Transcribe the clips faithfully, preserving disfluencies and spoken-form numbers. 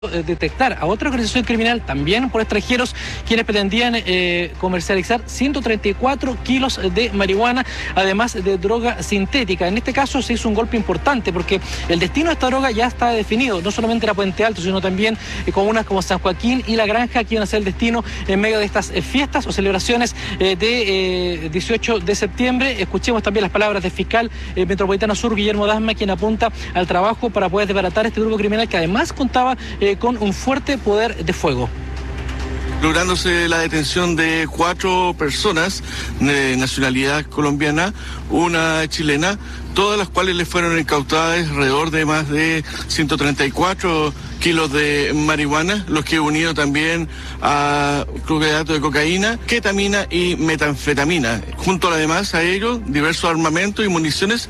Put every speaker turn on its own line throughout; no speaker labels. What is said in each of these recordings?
detectar a otra organización criminal, también por extranjeros, quienes pretendían eh, comercializar ciento treinta y cuatro kilos de marihuana, además de droga sintética. En este caso se hizo un golpe importante porque el destino de esta droga ya está definido, no solamente era Puente Alto, sino también eh, comunas como San Joaquín y La Granja, que iban a ser el destino en medio de estas eh, fiestas o celebraciones eh, de eh, dieciocho de septiembre. Escuchemos también las palabras del fiscal eh, metropolitano sur, Guillermo Dasma, quien apunta al trabajo para poder desbaratar este grupo criminal que además contaba eh, con un fuerte poder de fuego.
Lográndose la detención de cuatro personas de nacionalidad colombiana, una chilena, todas las cuales le fueron incautadas alrededor de más de ciento treinta y cuatro kilos de marihuana, los que unido también a clorhidrato de cocaína, ketamina y metanfetamina. Junto además a ello, diversos armamentos y municiones.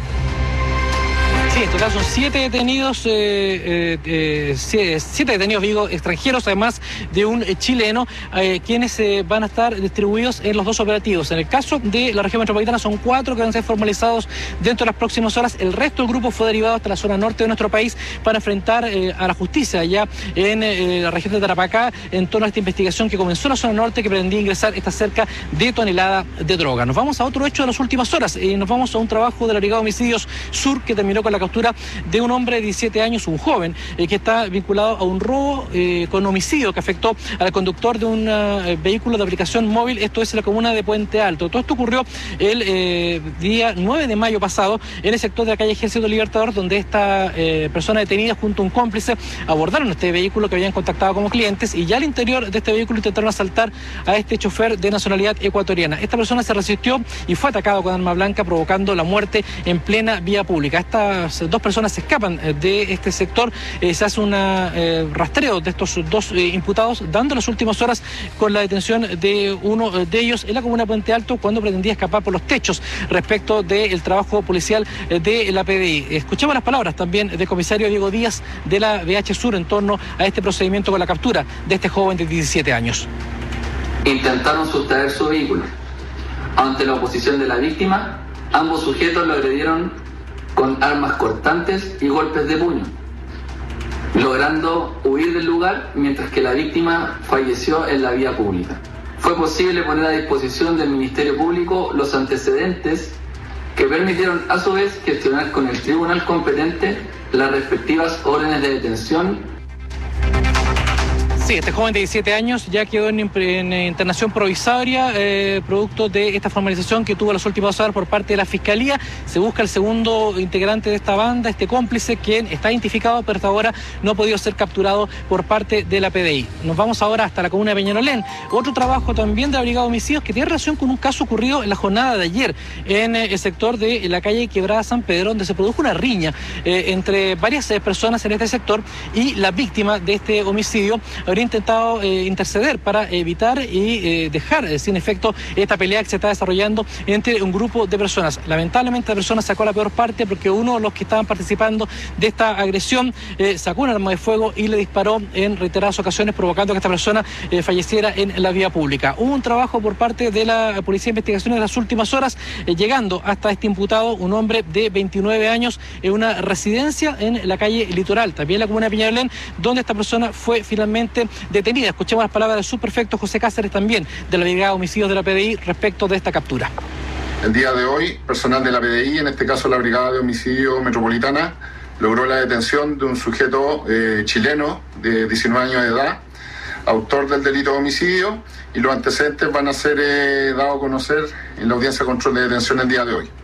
Sí, en total son siete detenidos, eh, eh, eh, siete detenidos, digo, extranjeros, además de un eh, chileno, eh, quienes eh, van a estar distribuidos en los dos operativos. En el caso de la región metropolitana son cuatro que van a ser formalizados dentro de las próximas horas. El resto del grupo fue derivado hasta la zona norte de nuestro país para enfrentar eh, a la justicia allá en eh, la región de Tarapacá en torno a esta investigación que comenzó en la zona norte, que pretendía ingresar esta cerca de tonelada de droga. Nos vamos a otro hecho de las últimas horas y nos vamos a un trabajo de la Brigada de Homicidios Sur que terminó con la captura de un hombre de diecisiete años, un joven, eh, que está vinculado a un robo eh, con homicidio que afectó al conductor de un uh, vehículo de aplicación móvil. Esto es en la comuna de Puente Alto. Todo esto ocurrió el eh, día nueve de mayo pasado en el sector de la calle Ejército Libertador, donde esta eh, persona detenida junto a un cómplice abordaron este vehículo que habían contactado como clientes y ya al interior de este vehículo intentaron asaltar a este chofer de nacionalidad ecuatoriana. Esta persona se resistió y fue atacado con arma blanca, provocando la muerte en plena vía pública. Estas dos personas personas se escapan de este sector, eh, se hace un eh, rastreo de estos dos eh, imputados, dando las últimas horas con la detención de uno de ellos en la comuna de Puente Alto cuando pretendía escapar por los techos respecto del trabajo policial de la P D I. Escuchamos las palabras también del comisario Diego Díaz de la B H Sur en torno a este procedimiento con la captura de este joven de diecisiete años.
Intentaron sustraer su vehículo. Ante la oposición de la víctima, ambos sujetos lo agredieron con armas cortantes y golpes de puño, logrando huir del lugar mientras que la víctima falleció en la vía pública. Fue posible poner a disposición del Ministerio Público los antecedentes que permitieron a su vez gestionar con el tribunal competente las respectivas órdenes de detención.
Sí, este joven de diecisiete años ya quedó en, en internación provisoria, eh, producto de esta formalización que tuvo las últimas horas por parte de la Fiscalía. Se busca el segundo integrante de esta banda, este cómplice, quien está identificado, pero hasta ahora no ha podido ser capturado por parte de la P D I. Nos vamos ahora hasta la comuna de Peñalolén. Otro trabajo también de la Brigada de Homicidios que tiene relación con un caso ocurrido en la jornada de ayer en el sector de la calle Quebrada San Pedro, donde se produjo una riña eh, entre varias eh, personas en este sector y la víctima de este homicidio habría intentado eh, interceder para evitar y eh, dejar eh, sin efecto esta pelea que se está desarrollando entre un grupo de personas. Lamentablemente la persona sacó la peor parte porque uno de los que estaban participando de esta agresión eh, sacó un arma de fuego y le disparó en reiteradas ocasiones, provocando que esta persona eh, falleciera en la vía pública. Hubo un trabajo por parte de la Policía de Investigaciones en las últimas horas, eh, llegando hasta este imputado, un hombre de veintinueve años, en una residencia en la calle Litoral, también en la comuna de Peñalolén, donde esta persona fue finalmente detenida. Escuchemos las palabras del subprefecto José Cáceres, también de la Brigada de Homicidios de la P D I, respecto de esta captura.
El día de hoy, personal de la P D I, en este caso la Brigada de Homicidio Metropolitana, logró la detención de un sujeto eh, chileno de diecinueve años de edad, autor del delito de homicidio, y los antecedentes van a ser eh, dados a conocer en la audiencia de control de detención el día de hoy.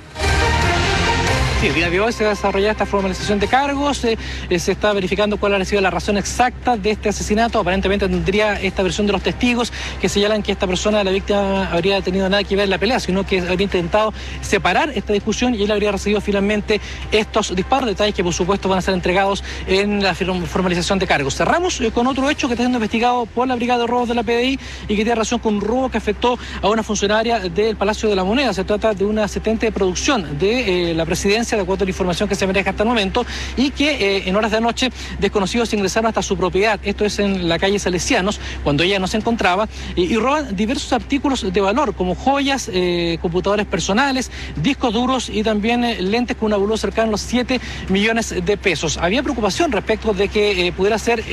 Sí, el día de hoy se va a desarrollar esta formalización de cargos, eh, eh, se está verificando cuál ha sido la razón exacta de este asesinato. Aparentemente tendría esta versión de los testigos que señalan que esta persona, la víctima, habría tenido nada que ver en la pelea, sino que habría intentado separar esta discusión y él habría recibido finalmente estos disparos, detalles que por supuesto van a ser entregados en la formalización de cargos. Cerramos eh, con otro hecho que está siendo investigado por la Brigada de Robos de la P D I y que tiene relación con un robo que afectó a una funcionaria del Palacio de la Moneda. Se trata de un asistente de producción de eh, la presidencia residencia, de acuerdo a la información que se maneja hasta el momento, y que eh, en horas de anoche desconocidos ingresaron hasta su propiedad, esto es en la calle Salesianos, cuando ella no se encontraba, y, y roban diversos artículos de valor, como joyas, eh, computadores personales, discos duros y también eh, lentes con un valor cercano a los siete millones de pesos. Había preocupación respecto de que eh, pudiera ser